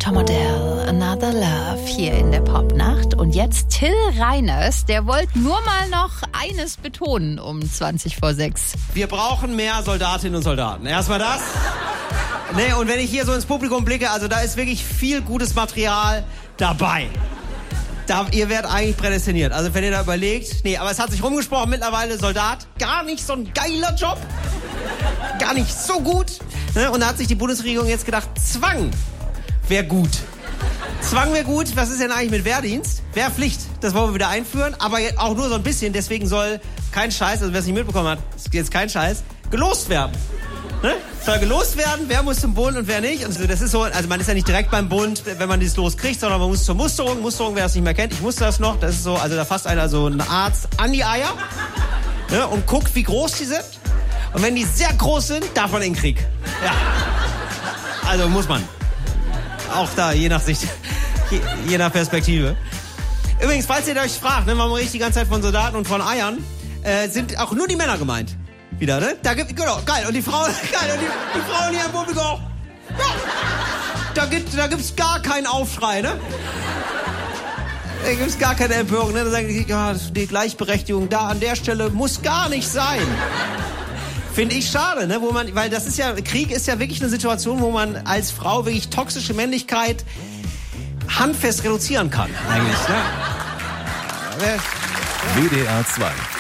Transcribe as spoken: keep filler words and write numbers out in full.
Tom Odell, Another Love hier in der Popnacht. Und jetzt Till Reiners, der wollte nur mal noch eines betonen um zwanzig vor sechs. Wir brauchen mehr Soldatinnen und Soldaten. Erstmal das. Nee, und wenn ich hier so ins Publikum blicke, also da ist wirklich viel gutes Material dabei. Da, ihr werdet eigentlich prädestiniert. Also wenn ihr da überlegt, nee, aber es hat sich rumgesprochen mittlerweile, Soldat, gar nicht so ein geiler Job. Gar nicht so gut. Und da hat sich die Bundesregierung jetzt gedacht, Zwang wäre gut. Zwang wäre gut. Was ist denn eigentlich mit Wehrdienst? Wehrpflicht, das wollen wir wieder einführen, aber auch nur so ein bisschen. Deswegen soll kein Scheiß, also wer es nicht mitbekommen hat, ist jetzt kein Scheiß, gelost werden. Ne? Soll gelost werden, wer muss zum Bund und wer nicht. Und das ist so, also man ist ja nicht direkt beim Bund, wenn man dieses Los kriegt, sondern man muss zur Musterung. Musterung, wer das nicht mehr kennt, ich musste das noch. Das ist so, also da fasst einer so ein Arzt an die Eier, ne? Und guckt, wie groß die sind. Und wenn die sehr groß sind, darf man in den Krieg. Ja. Also muss man. Auch da, je nach Sicht, je, je nach Perspektive. Übrigens, falls ihr euch fragt, ne, warum rede ich die ganze Zeit von Soldaten und von Eiern, äh, sind auch nur die Männer gemeint. Wieder, ne? Da gibt, genau, geil. Und die Frauen, geil. Und die, die Frauen hier im Publikum auch. Ja. Da gibt, da gibt's gar keinen Aufschrei, ne? Da gibt's gar keine Empörung, ne? Da sagen die, ja, die Gleichberechtigung da an der Stelle muss gar nicht sein. Finde ich schade, ne? Wo man, weil das ist ja, Krieg ist ja wirklich eine Situation, wo man als Frau wirklich toxische Männlichkeit handfest reduzieren kann, eigentlich, ne? W D R zwei